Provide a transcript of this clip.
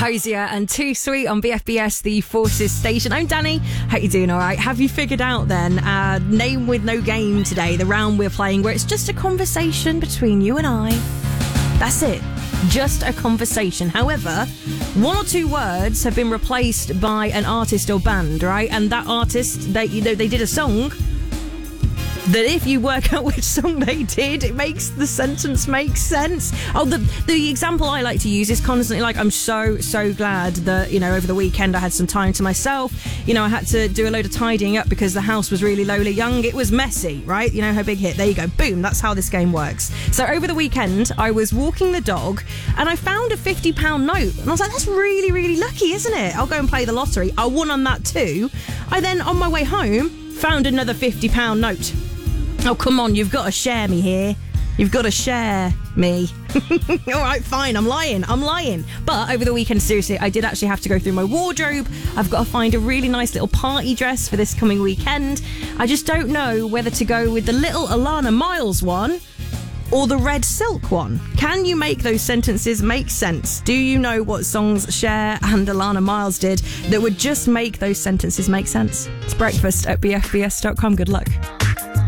Hosier and Too Sweet on BFBS, the Forces station. I'm Danny. Hope you're doing all right. Have you figured out then name with no game today, the round we're playing where it's just a conversation between you and I. That's it. Just a conversation. However, one or two words have been replaced by an artist or band, right? And that artist, they did a song that if you work out which song they did, it makes the sentence make sense. Oh, the example I like to use is constantly like, I'm so glad that, over the weekend I had some time to myself. I had to do a load of tidying up because the house was really lowly young. It was messy, right? Her big hit. There you go. Boom. That's how this game works. So over the weekend, I was walking the dog and I found a £50 note. And I was like, that's really, really lucky, isn't it? I'll go and play the lottery. I won on that too. I then, on my way home, found another £50 note. Oh, come on, you've got to share me here. You've got to share me. All right, fine, I'm lying. But over the weekend, seriously, I did actually have to go through my wardrobe. I've got to find a really nice little party dress for this coming weekend. I just don't know whether to go with the little Alana Miles one or the red silk one. Can you make those sentences make sense? Do you know what songs Cher and Alana Miles did that would just make those sentences make sense? It's breakfast at bfbs.com. Good luck.